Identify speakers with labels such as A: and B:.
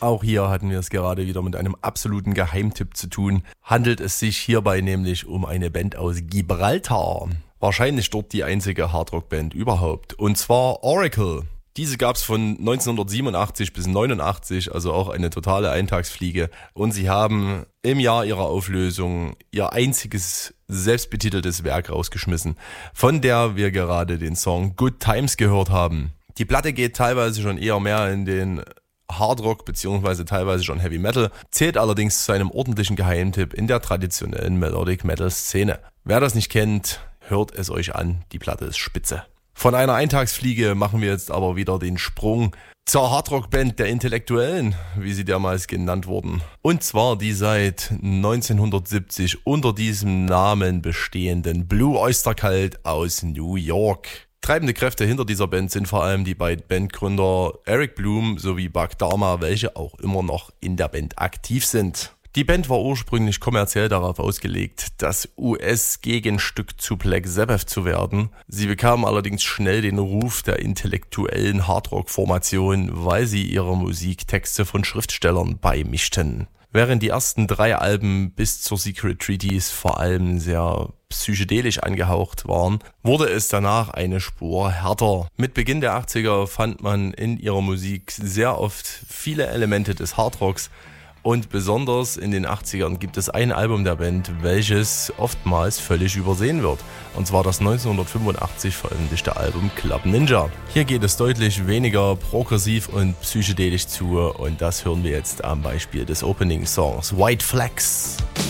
A: Auch hier hatten wir es gerade wieder mit einem absoluten Geheimtipp zu tun. Handelt es sich hierbei nämlich um eine Band aus Gibraltar. Wahrscheinlich dort die einzige Hardrock-Band überhaupt. Und zwar Oracle. Diese gab es von 1987 bis 89, also auch eine totale Eintagsfliege. Und sie haben im Jahr ihrer Auflösung ihr einziges selbstbetiteltes Werk rausgeschmissen, von der wir gerade den Song Good Times gehört haben. Die Platte geht teilweise schon eher mehr in den Hardrock beziehungsweise teilweise schon Heavy Metal, zählt allerdings zu einem ordentlichen Geheimtipp in der traditionellen Melodic Metal Szene. Wer das nicht kennt, hört es euch an, die Platte ist spitze. Von einer Eintagsfliege machen wir jetzt aber wieder den Sprung zur Hardrock-Band der Intellektuellen, wie sie damals genannt wurden. Und zwar die seit 1970 unter diesem Namen bestehenden Blue Oyster Cult aus New York. Treibende Kräfte hinter dieser Band sind vor allem die beiden Bandgründer Eric Bloom sowie Buck Dharma, welche auch immer noch in der Band aktiv sind. Die Band war ursprünglich kommerziell darauf ausgelegt, das US-Gegenstück zu Black Sabbath zu werden. Sie bekamen allerdings schnell den Ruf der intellektuellen Hardrock-Formation, weil sie ihrer Musik Texte von Schriftstellern beimischten. Während die ersten 3 Alben bis zur Secret Treaties vor allem sehr psychedelisch angehaucht waren, wurde es danach eine Spur härter. Mit Beginn der 80er fand man in ihrer Musik sehr oft viele Elemente des Hardrocks und besonders in den 80ern gibt es ein Album der Band, welches oftmals völlig übersehen wird. Und zwar das 1985 veröffentlichte Album Club Ninja. Hier geht es deutlich weniger progressiv und psychedelisch zu und das hören wir jetzt am Beispiel des Opening-Songs White Flags.